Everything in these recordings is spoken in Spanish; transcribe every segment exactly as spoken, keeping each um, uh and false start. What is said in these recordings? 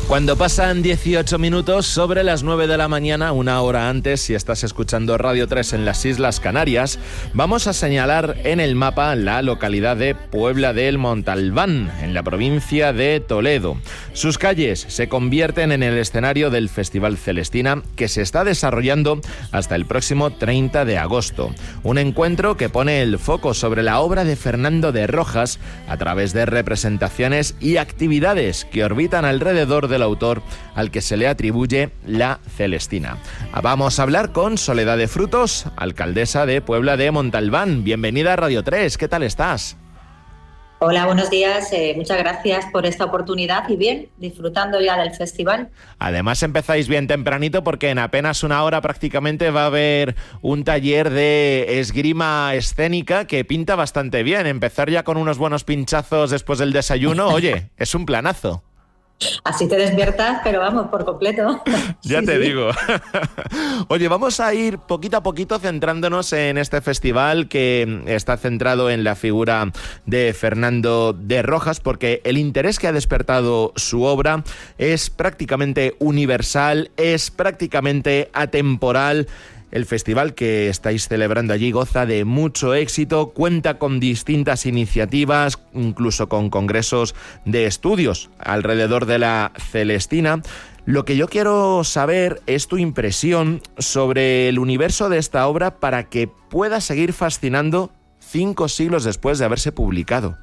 Cuando pasan dieciocho minutos sobre las nueve de la mañana, una hora antes, si estás escuchando Radio tres en las Islas Canarias, vamos a señalar en el mapa la localidad de Puebla del Montalbán, en la provincia de Toledo. Sus calles se convierten en el escenario del Festival Celestina, que se está desarrollando hasta el próximo treinta de agosto. Un encuentro que pone el foco sobre la obra de Fernando de Rojas a través de representaciones y actividades que orbitan alrededor del autor al que se le atribuye la Celestina. Vamos a hablar con Soledad de Frutos, alcaldesa de Puebla de Montalbán. Bienvenida a Radio tres, ¿qué tal estás? Hola, buenos días, eh, muchas gracias por esta oportunidad y bien, disfrutando ya del festival. Además empezáis bien tempranito porque en apenas una hora prácticamente va a haber un taller de esgrima escénica que pinta bastante bien. Empezar ya con unos buenos pinchazos después del desayuno, oye, es un planazo. Así te despiertas, pero vamos, por completo. Ya sí, te sí. digo. Oye, vamos a ir poquito a poquito centrándonos en este festival que está centrado en la figura de Fernando de Rojas, porque el interés que ha despertado su obra es prácticamente universal, es prácticamente atemporal. El festival que estáis celebrando allí goza de mucho éxito, cuenta con distintas iniciativas, incluso con congresos de estudios alrededor de la Celestina. Lo que yo quiero saber es tu impresión sobre el universo de esta obra para que pueda seguir fascinando cinco siglos después de haberse publicado.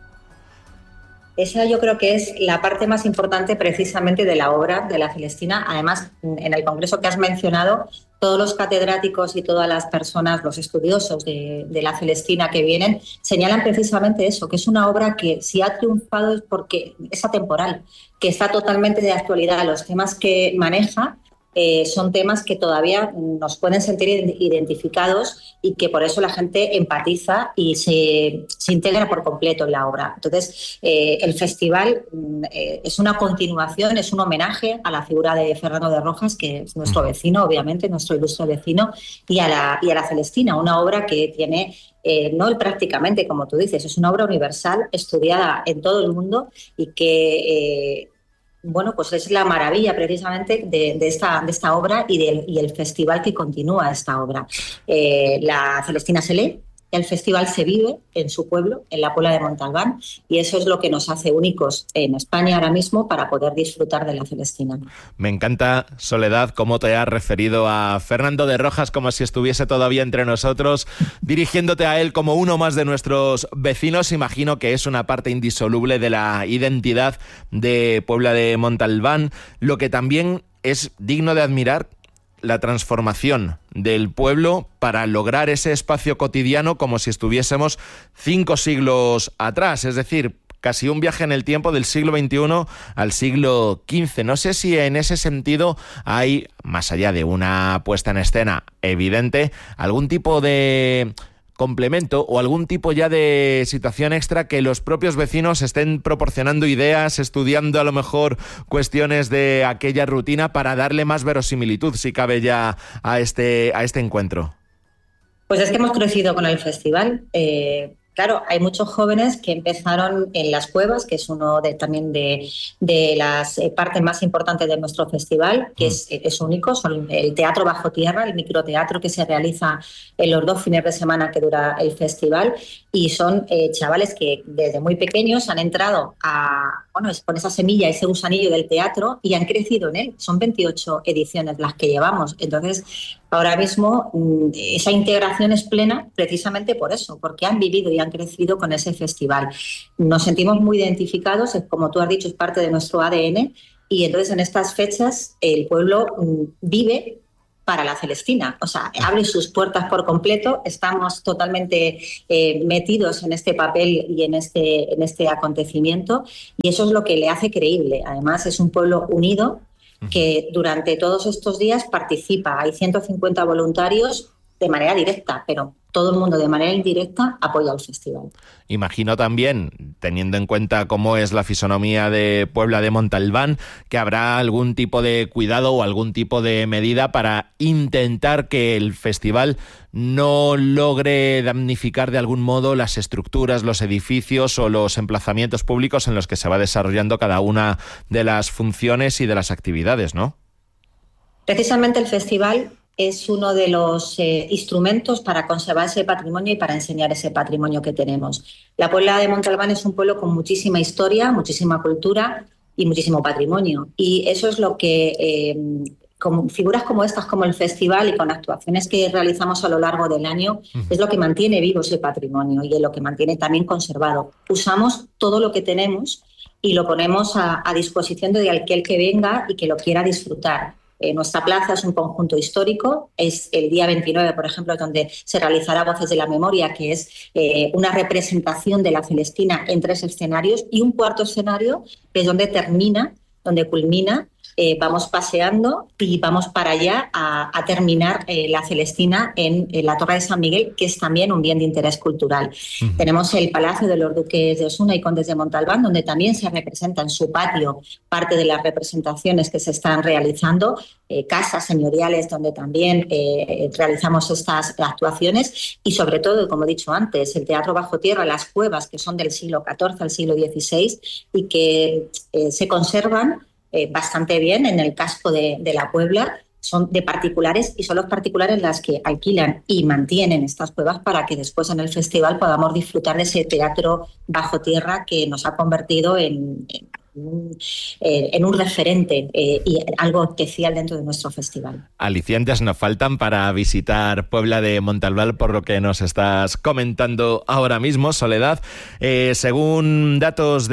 Esa yo creo que es la parte más importante precisamente de la obra de la Celestina. Además, en el congreso que has mencionado, todos los catedráticos y todas las personas, los estudiosos de, de la Celestina que vienen, señalan precisamente eso, que es una obra que si ha triunfado es porque es atemporal, que está totalmente de actualidad. Los temas que maneja eh, son temas que todavía nos pueden sentir identificados y que por eso la gente empatiza y se, se integra por completo en la obra. Entonces, eh, el festival eh, es una continuación, es un homenaje a la figura de Fernando de Rojas, que es nuestro vecino, obviamente, nuestro ilustre vecino, y a la, y a la Celestina, una obra que tiene, eh, no prácticamente, como tú dices, es una obra universal, estudiada en todo el mundo y que... Eh, Bueno, pues es la maravilla precisamente de, de, esta, de esta obra y, del, y el festival que continúa esta obra. Eh, la Celestina se lee, el festival se vive en su pueblo, en la Puebla de Montalbán, y eso es lo que nos hace únicos en España ahora mismo para poder disfrutar de la Celestina. Me encanta, Soledad, cómo te has referido a Fernando de Rojas como si estuviese todavía entre nosotros, dirigiéndote a él como uno más de nuestros vecinos. Imagino que es una parte indisoluble de la identidad de Puebla de Montalbán, lo que también es digno de admirar, la transformación del pueblo para lograr ese espacio cotidiano como si estuviésemos cinco siglos atrás, es decir, casi un viaje en el tiempo del siglo veintiuno al siglo quince. No sé si en ese sentido hay, más allá de una puesta en escena evidente, algún tipo de complemento o algún tipo ya de situación extra que los propios vecinos estén proporcionando ideas, estudiando a lo mejor cuestiones de aquella rutina para darle más verosimilitud, si cabe, ya a este, a este encuentro. Pues es que hemos crecido con el festival. Eh, claro, hay muchos jóvenes que empezaron en las cuevas, que es uno de, también de, de las eh, partes más importantes de nuestro festival, que mm. es, es único, son el teatro bajo tierra, el microteatro que se realiza en los dos fines de semana que dura el festival, y son eh, chavales que desde muy pequeños han entrado a, bueno, con esa semilla, ese gusanillo del teatro, y han crecido en él. Son veintiocho ediciones las que llevamos. Entonces, ahora mismo esa integración es plena precisamente por eso, porque han vivido y han crecido con ese festival. Nos sentimos muy identificados, como tú has dicho, es parte de nuestro A D N, y entonces en estas fechas el pueblo vive para la Celestina, o sea, abre sus puertas por completo, estamos totalmente eh, metidos en este papel y en este, en este acontecimiento, y eso es lo que le hace creíble. Además, es un pueblo unido que durante todos estos días participa. Hay ciento cincuenta voluntarios de manera directa, pero todo el mundo de manera indirecta apoya el festival. Imagino también, teniendo en cuenta cómo es la fisonomía de Puebla de Montalbán, que habrá algún tipo de cuidado o algún tipo de medida para intentar que el festival no logre damnificar de algún modo las estructuras, los edificios o los emplazamientos públicos en los que se va desarrollando cada una de las funciones y de las actividades, ¿no? Precisamente el festival es uno de los eh, instrumentos para conservar ese patrimonio y para enseñar ese patrimonio que tenemos. La Puebla de Montalbán es un pueblo con muchísima historia, muchísima cultura y muchísimo patrimonio. Y eso es lo que, eh, con figuras como estas, como el festival y con actuaciones que realizamos a lo largo del año, uh-huh. es lo que mantiene vivo ese patrimonio y es lo que mantiene también conservado. Usamos todo lo que tenemos y lo ponemos a, a disposición de aquel que venga y que lo quiera disfrutar. Eh, nuestra plaza es un conjunto histórico, es el día veintinueve, por ejemplo, donde se realizará Voces de la Memoria, que es eh, una representación de la Celestina en tres escenarios, y un cuarto escenario, que es donde termina, donde culmina. Eh, vamos paseando y vamos para allá a, a terminar eh, la Celestina en, en la Torre de San Miguel, que es también un bien de interés cultural. Uh-huh. Tenemos el Palacio de los Duques de Osuna y Condes de Montalbán, donde también se representa en su patio parte de las representaciones que se están realizando, eh, casas señoriales donde también eh, realizamos estas actuaciones y sobre todo, como he dicho antes, el Teatro Bajo Tierra, las cuevas que son del siglo catorce al siglo dieciséis y que eh, se conservan Eh, bastante bien en el casco de, de la Puebla, son de particulares y son los particulares las que alquilan y mantienen estas cuevas para que después en el festival podamos disfrutar de ese teatro bajo tierra que nos ha convertido en, en, un, eh, en un referente eh, y algo especial dentro de nuestro festival. Alicientes nos faltan para visitar Puebla de Montalbán, por lo que nos estás comentando ahora mismo, Soledad. Eh, según datos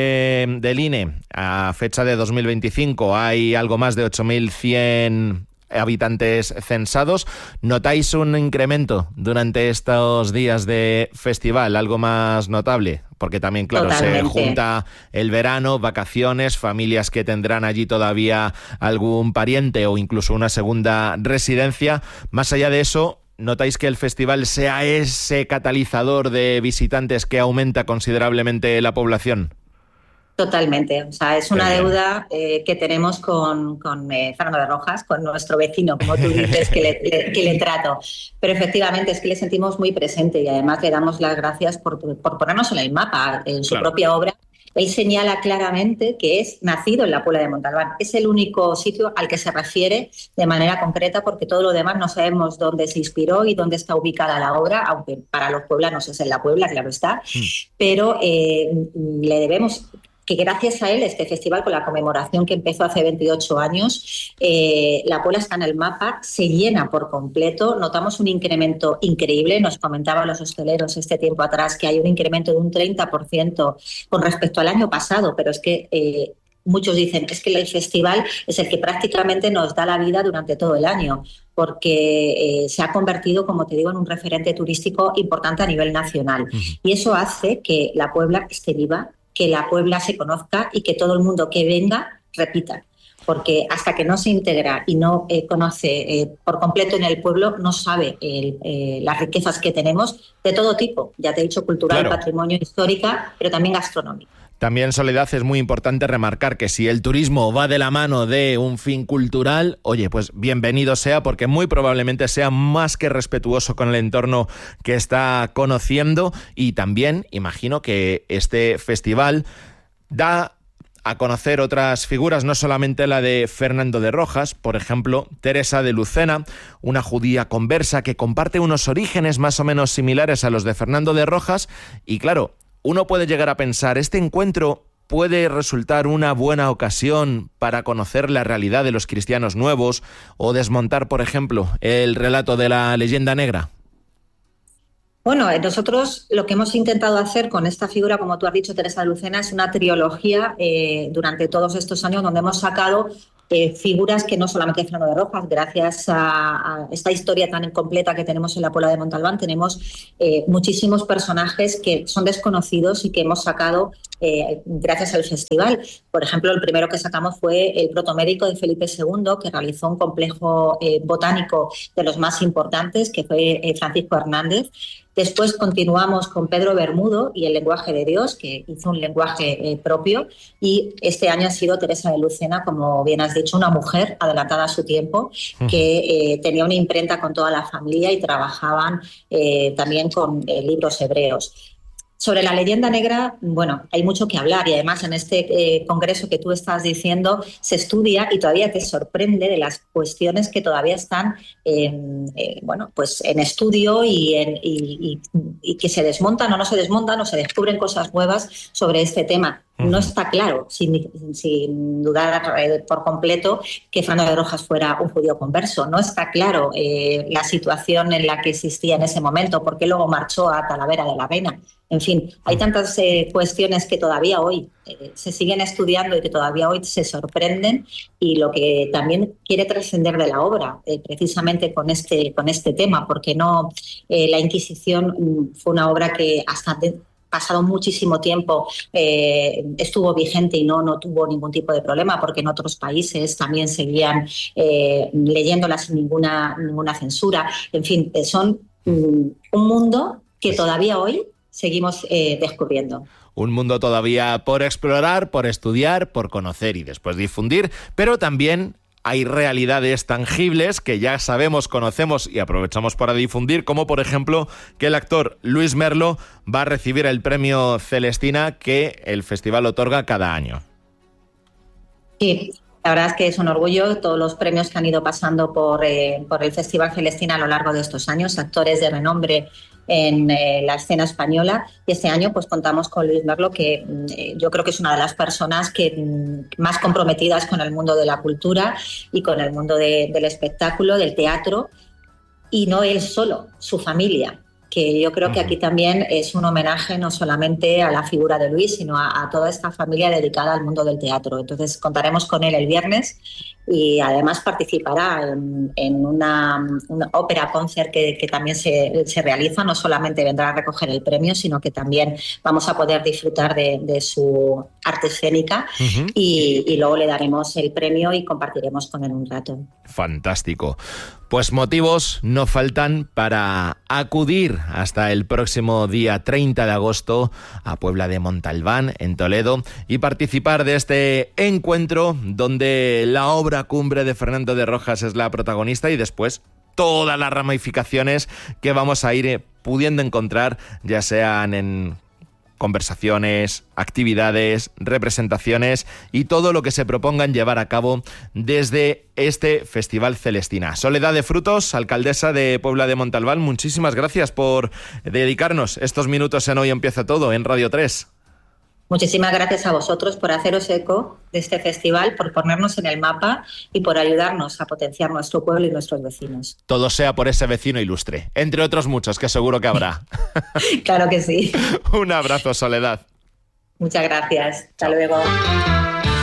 de, del I N E, a fecha de dos mil veinticinco hay algo más de ocho mil cien habitantes censados. ¿Notáis un incremento durante estos días de festival, algo más notable? Porque también, claro, Totalmente. Se junta el verano, vacaciones, familias que tendrán allí todavía algún pariente o incluso una segunda residencia. Más allá de eso, ¿notáis que el festival sea ese catalizador de visitantes que aumenta considerablemente la población? Totalmente, o sea, es una deuda eh, que tenemos con, con eh, Fernando de Rojas, con nuestro vecino, como tú dices, que le, le, que le trato. Pero efectivamente es que le sentimos muy presente y además le damos las gracias por, por ponernos en el mapa, en su claro. propia obra. Él señala claramente que es nacido en la Puebla de Montalbán. Es el único sitio al que se refiere de manera concreta porque todo lo demás no sabemos dónde se inspiró y dónde está ubicada la obra, aunque para los pueblanos es en la Puebla, claro está. Mm. Pero eh, le debemos que gracias a él, este festival, con la conmemoración que empezó hace veintiocho años, eh, la Puebla está en el mapa, se llena por completo, notamos un incremento increíble, nos comentaban los hosteleros este tiempo atrás que hay un incremento de un treinta por ciento con respecto al año pasado, pero es que eh, muchos dicen es que el festival es el que prácticamente nos da la vida durante todo el año, porque eh, se ha convertido, como te digo, en un referente turístico importante a nivel nacional. Uh-huh. Y eso hace que la Puebla esté viva, que la Puebla se conozca y que todo el mundo que venga repita. Porque hasta que no se integra y no eh, conoce eh, por completo en el pueblo, no sabe eh, eh, las riquezas que tenemos de todo tipo. Ya te he dicho, cultural, claro. patrimonio, histórica, pero también gastronómica. También, Soledad, es muy importante remarcar que si el turismo va de la mano de un fin cultural, oye, pues bienvenido sea, porque muy probablemente sea más que respetuoso con el entorno que está conociendo y también imagino que este festival da a conocer otras figuras, no solamente la de Fernando de Rojas, por ejemplo, Teresa de Lucena, una judía conversa que comparte unos orígenes más o menos similares a los de Fernando de Rojas y, claro, uno puede llegar a pensar, ¿este encuentro puede resultar una buena ocasión para conocer la realidad de los cristianos nuevos o desmontar, por ejemplo, el relato de la leyenda negra? Bueno, nosotros lo que hemos intentado hacer con esta figura, como tú has dicho, Teresa de Lucena, es una trilogía eh, durante todos estos años donde hemos sacado eh, figuras que no solamente Fernando de Rojas, gracias a, a esta historia tan completa que tenemos en la Puebla de Montalbán, tenemos eh, muchísimos personajes que son desconocidos y que hemos sacado eh, gracias al festival. Por ejemplo, el primero que sacamos fue el protomédico de Felipe segundo, que realizó un complejo eh, botánico de los más importantes, que fue eh, Francisco Hernández. Después continuamos con Pedro Bermudo y el lenguaje de Dios, que hizo un lenguaje eh, propio. Y este año ha sido Teresa de Lucena, como bien has dicho, una mujer adelantada a su tiempo, que eh, tenía una imprenta con toda la familia y trabajaban eh, también con eh, libros hebreos. Sobre la leyenda negra, bueno, hay mucho que hablar y además en este eh, congreso que tú estás diciendo se estudia y todavía te sorprende de las cuestiones que todavía están eh, eh, bueno, pues en estudio y, en, y, y, y que se desmontan o no se desmontan o se descubren cosas nuevas sobre este tema. No está claro, sin, sin dudar eh, por completo, que Fernando de Rojas fuera un judío converso. No está claro eh, la situación en la que existía en ese momento, por qué luego marchó a Talavera de la Reina. En fin, hay tantas eh, cuestiones que todavía hoy eh, se siguen estudiando y que todavía hoy se sorprenden, y lo que también quiere trascender de la obra, eh, precisamente con este, con este tema, porque no eh, la Inquisición mm, fue una obra que hasta... De, pasado muchísimo tiempo eh, estuvo vigente y no, no tuvo ningún tipo de problema, porque en otros países también seguían eh, leyéndola sin ninguna, ninguna censura. En fin, eh, son mm, un mundo que todavía hoy seguimos eh, descubriendo. Un mundo todavía por explorar, por estudiar, por conocer y después difundir, pero también hay realidades tangibles que ya sabemos, conocemos y aprovechamos para difundir, como por ejemplo que el actor Luis Merlo va a recibir el premio Celestina que el festival otorga cada año. Sí, la verdad es que es un orgullo todos los premios que han ido pasando por, eh, por el Festival Celestina a lo largo de estos años, actores de renombre en eh, la escena española, y este año pues contamos con Luis Merlo, que eh, yo creo que es una de las personas que mm, más comprometidas con el mundo de la cultura y con el mundo de, del espectáculo, del teatro, y no él solo, su familia, que yo creo que aquí también es un homenaje no solamente a la figura de Luis, sino a, a toda esta familia dedicada al mundo del teatro. Entonces contaremos con él el viernes y además participará en, en una, una ópera concert que, que también se, se realiza. No solamente vendrá a recoger el premio, sino que también vamos a poder disfrutar de, de su arte escénica uh-huh. y, y luego le daremos el premio y compartiremos con él un rato. Fantástico. Pues motivos no faltan para acudir hasta el próximo día treinta de agosto a Puebla de Montalbán, en Toledo, y participar de este encuentro donde la obra cumbre de Fernando de Rojas es la protagonista y después todas las ramificaciones que vamos a ir pudiendo encontrar, ya sean en conversaciones, actividades, representaciones y todo lo que se propongan llevar a cabo desde este Festival Celestina. Soledad de Frutos, alcaldesa de Puebla de Montalbán, muchísimas gracias por dedicarnos estos minutos en Hoy Empieza Todo en Radio tres. Muchísimas gracias a vosotros por haceros eco de este festival, por ponernos en el mapa y por ayudarnos a potenciar nuestro pueblo y nuestros vecinos. Todo sea por ese vecino ilustre, entre otros muchos que seguro que habrá. Claro que sí. Un abrazo, Soledad. Muchas gracias. Hasta Chao. Luego.